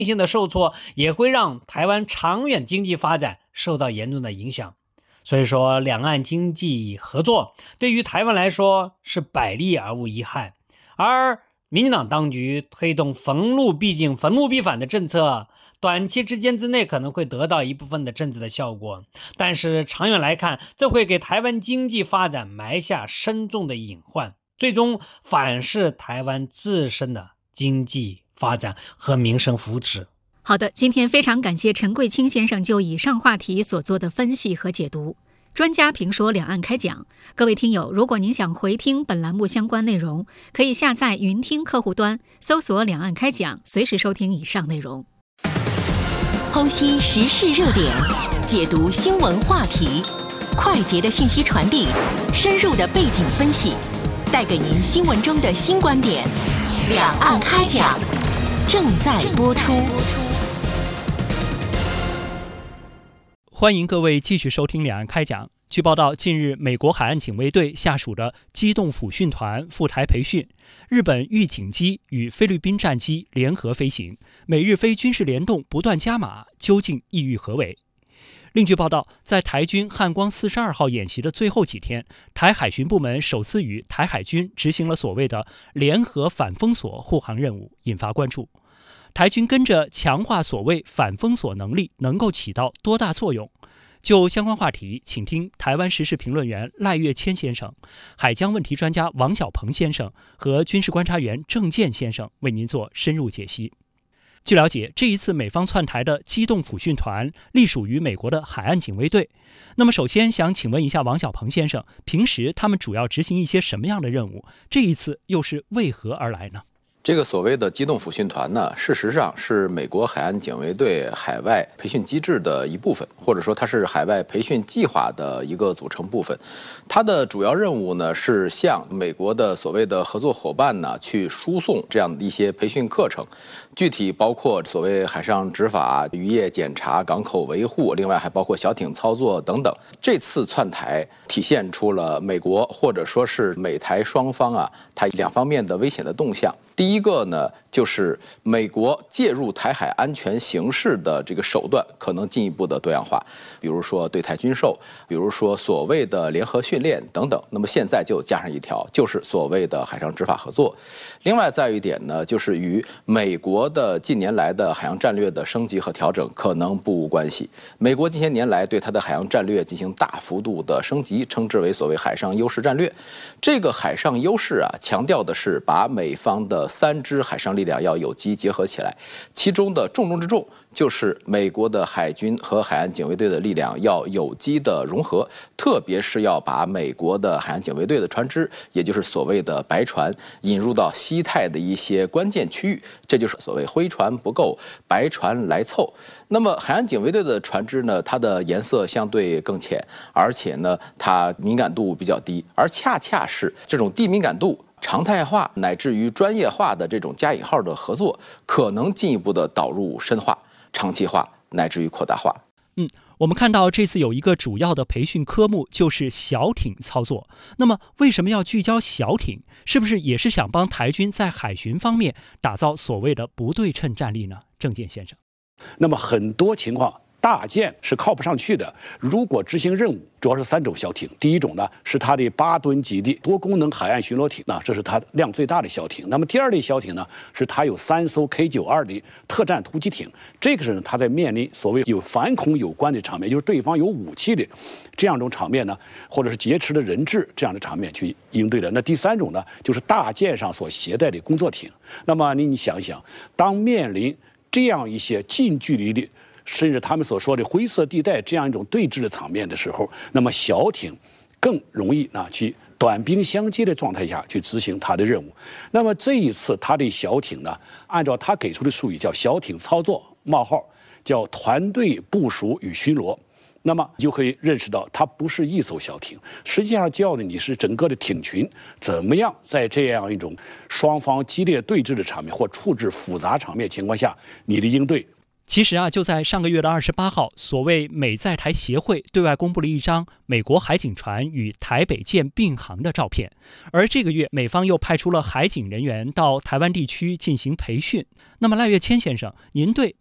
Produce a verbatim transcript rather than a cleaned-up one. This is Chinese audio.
性的受挫，也会让台湾长远经济发展受到严重的影响。所以说，两岸经济合作对于台湾来说是百利而无一害。而民进党当局推动逢陆必进、逢陆必反的政策，短期之间之内可能会得到一部分的政治的效果，但是长远来看，这会给台湾经济发展埋下深重的隐患，最终反噬台湾自身的经济发展和民生福祉。 好的，今天非常感谢陈贵清先生就以上话题所做的分析和解读。专家评说两岸开讲，各位听友，如果您想回听本栏目相关内容，可以下载云听客户端，搜索两岸开讲，随时收听以上内容。 剖析时事热点，解读新闻话题，快捷的信息传递，深入的背景分析，带给您新闻中的新观点。两岸开讲正在播出。 欢迎各位继续收听两岸开讲。据报道，近日美国海岸警卫队下属的机动抚训团赴台培训，日本预警机与菲律宾战机联合飞行，美日菲军事联动不断加码，究竟意欲何为？另据报道，在台军汉光四十二号演习的最后几天，台海巡部门首次与台海军执行了所谓的联合反封锁护航任务，引发关注。台军跟着强化所谓反封锁能力能够起到多大作用？就相关话题，请听台湾时事评论员赖岳谦先生、海疆问题专家王小鹏先生和军事观察员郑健先生为您做深入解析。据了解，这一次美方窜台的机动抚训团隶属于美国的海岸警卫队。那么首先想请问一下王小鹏先生，平时他们主要执行一些什么样的任务？这一次又是为何而来呢？ 这个所谓的机动抚训团呢，事实上是美国海岸警卫队海外培训机制的一部分，或者说它是海外培训计划的一个组成部分。它的主要任务呢，是向美国的所谓的合作伙伴呢，去输送这样的一些培训课程。具体包括所谓海上执法、渔业检查、港口维护，另外还包括小艇操作等等。这次窜台体现出了美国或者说是美台双方啊，它两方面的危险的动向。第一个呢，就是美国介入台海安全形势的这个手段可能进一步的多样化，比如说对台军售，比如说所谓的联合训练等等。那么现在就加上一条，就是所谓的海上执法合作。另外再有一点呢，就是与美国的近年来的海洋战略的升级和调整可能不无关系。美国近些年来对它的海洋战略进行大幅度的升级，称之为所谓海上优势战略。这个海上优势啊，强调的是把美方的三支海上力量要有机结合起来，其中的重中之重就是美国的海军和海岸警卫队的力量要有机的融合，特别是要把美国的海岸警卫队的船只，也就是所谓的白船，引入到西太的一些关键区域，这就是所谓灰船不够，白船来凑。那么海岸警卫队的船只呢，它的颜色相对更浅，而且呢，它敏感度比较低，而恰恰是这种低敏感度、常态化乃至于专业化的这种加引号的合作，可能进一步的导入深化、长期化乃至于扩大化。 嗯，我们看到这次有一个主要的培训科目就是小艇操作。那么为什么要聚焦小艇？是不是也是想帮台军在海巡方面打造所谓的不对称战力呢？郑健先生。 那么很多情况，大舰是靠不上去的。如果执行任务，主要是三种小艇。第一种呢，是它的八吨级的多功能海岸巡逻艇，那这是它量最大的小艇。那么第二类小艇呢，是它有三艘 K 九十二 的特战突击艇，这个是呢，它在面临所谓有反恐有关的场面，就是对方有武器的这样一种场面呢，或者是劫持的人质这样的场面去应对的。那第三种呢，就是大舰上所携带的工作艇。那么你想一想，当面临这样一些近距离的，甚至他们所说的灰色地带这样一种对峙的场面的时候，那么小艇更容易呢去短兵相接的状态下去执行它的任务。那么这一次它的小艇呢，按照他给出的术语叫小艇操作冒号叫团队部署与巡逻。那么你就可以认识到，它不是一艘小艇，实际上教的你是整个的艇群怎么样在这样一种双方激烈对峙的场面或处置复杂场面情况下，你的应对。 其实啊，就在上个月的二十八号，所谓美在台协会对外公布了一张美国海警船与台北舰并航的照片。而这个月，美方又派出了海警人员到台湾地区进行培训。那么赖岳谦先生，您对